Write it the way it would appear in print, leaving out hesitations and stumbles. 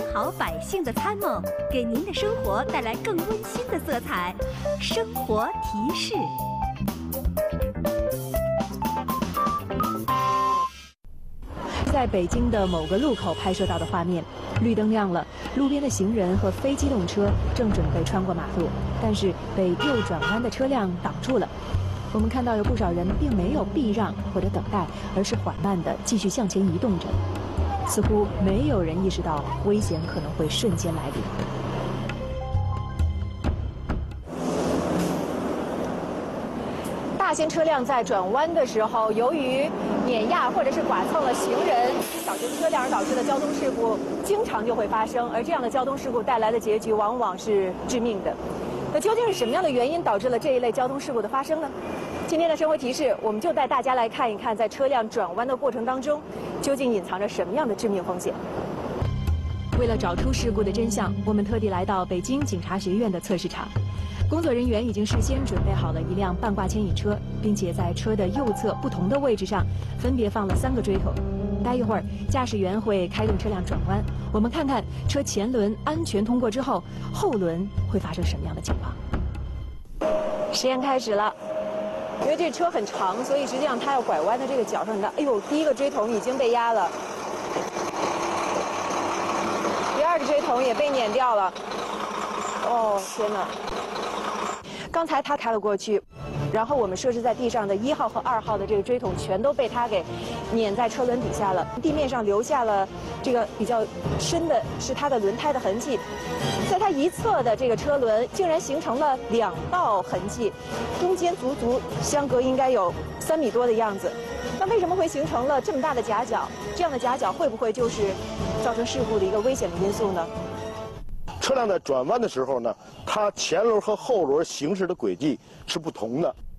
好百姓的参谋，给您的生活带来更温馨的色彩。生活提示。 在北京的某个路口拍摄到的画面，绿灯亮了，路边的行人和非机动车正准备穿过马路，但是被右转弯的车辆挡住了。我们看到有不少人并没有避让或者等待，而是缓慢地继续向前移动着，似乎没有人意识到危险可能会瞬间来临。大型车辆在转弯的时候，由于碾压或者是剐蹭了行人、小型车辆而导致的交通事故，经常就会发生。而这样的交通事故带来的结局往往是致命的。那究竟是什么样的原因导致了这一类交通事故的发生呢？今天的生活提示，我们就带大家来看一看，在车辆转弯的过程当中，究竟隐藏着什么样的致命风险。为了找出事故的真相，我们特地来到北京警察学院的测试场。工作人员已经事先准备好了一辆半挂牵引车，并且在车的右侧不同的位置上分别放了3个锥头。待一会儿，驾驶员会开动车辆转弯，我们看看车前轮安全通过之后，后轮会发生什么样的情况。实验开始了。因为这车很长，所以实际上它要拐弯的这个角上，你看，哎呦，第一个锥筒已经被压了，第二个锥筒也被碾掉了。哦，天哪！刚才他开了过去，然后我们设置在地上的1号和2号的这个锥筒全都被他给碾在车轮底下了，地面上留下了这个比较深的是它的轮胎的痕迹，在它一侧的这个车轮竟然形成了2道痕迹，中间足足相隔应该有3米多的样子。那为什么会形成了这么大的夹角？这样的夹角会不会就是造成事故的一个危险的因素呢？ 车辆在转弯的时候呢，它前轮和后轮行驶的轨迹是不同的。